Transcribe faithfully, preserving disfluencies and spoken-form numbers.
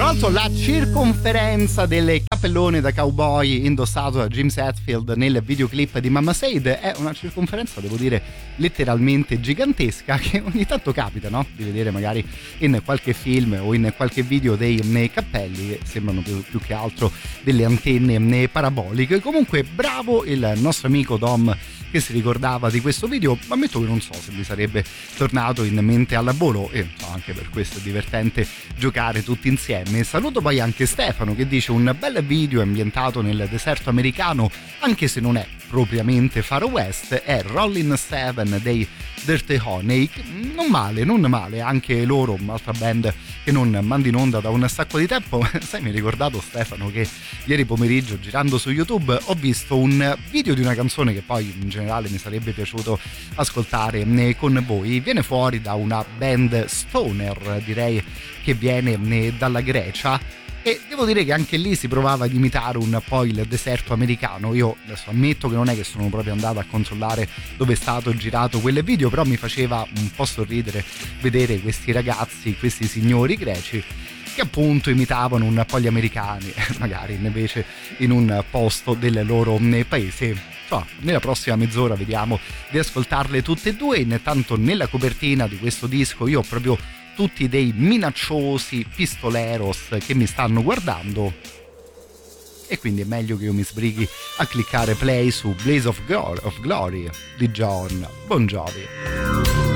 l'altro la circonferenza del cappellone da cowboy indossato da James Hetfield nel videoclip di Mama Said è una circonferenza, devo dire, letteralmente gigantesca, che ogni tanto capita, no? Di vedere magari in qualche film o in qualche video dei nei cappelli che sembrano più, più che altro delle antenne paraboliche. Comunque bravo il nostro amico Dom che si ricordava di questo video, ma ammetto che non so se mi sarebbe tornato in mente alla volo, e so, anche per questo è divertente giocare tutti insieme. Saluto poi anche Stefano che dice: un bel video ambientato nel deserto americano, anche se non è propriamente Far West, è Rollin' Seven dei Dirty Honey. Non male, non male, anche loro, un'altra band che non manda in onda da un sacco di tempo. Sai, mi hai ricordato, Stefano, che ieri pomeriggio girando su YouTube ho visto un video di una canzone che poi in generale mi sarebbe piaciuto ascoltare con voi. Viene fuori da una band stoner, direi, che viene dalla Grecia, e devo dire che anche lì si provava ad imitare un po' il deserto americano. Io adesso ammetto che non è che sono proprio andato a controllare dove è stato girato quel video, però mi faceva un po' sorridere vedere questi ragazzi, questi signori greci che appunto imitavano un po' gli americani, magari invece in un posto del loro paese. Cioè, nella prossima mezz'ora vediamo di ascoltarle tutte e due. Intanto nella copertina di questo disco io ho proprio tutti dei minacciosi pistoleros che mi stanno guardando, e quindi è meglio che io mi sbrighi a cliccare play su Blaze of Glory, of Glory di John Bon Jovi.